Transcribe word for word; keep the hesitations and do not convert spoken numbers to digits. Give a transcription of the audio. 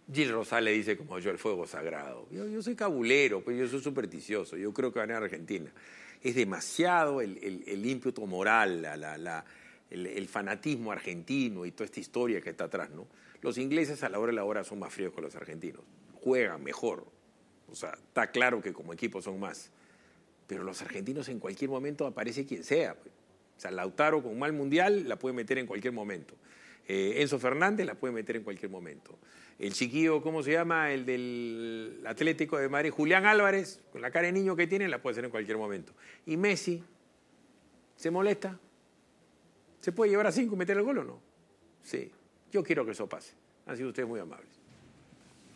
Gil Rosales dice como yo el fuego sagrado. Yo, yo soy cabulero, pues yo soy supersticioso. Yo creo que va a ganar Argentina. Es demasiado el, el, el ímpetu moral, la, la, la, el, el fanatismo argentino y toda esta historia que está atrás, ¿no? Los ingleses a la hora de la hora son más fríos que los argentinos. Juegan mejor. O sea, está claro que como equipo son más. Pero los argentinos en cualquier momento aparece quien sea. Pues. O sea, Lautaro con mal mundial la puede meter en cualquier momento. Eh, Enzo Fernández la puede meter en cualquier momento. El chiquillo, ¿cómo se llama? El del Atlético de Madrid, Julián Álvarez, con la cara de niño que tiene, la puede hacer en cualquier momento. Y Messi, ¿se molesta? ¿Se puede llevar a cinco y meter el gol o no? Sí. Yo quiero que eso pase. Han sido ustedes muy amables.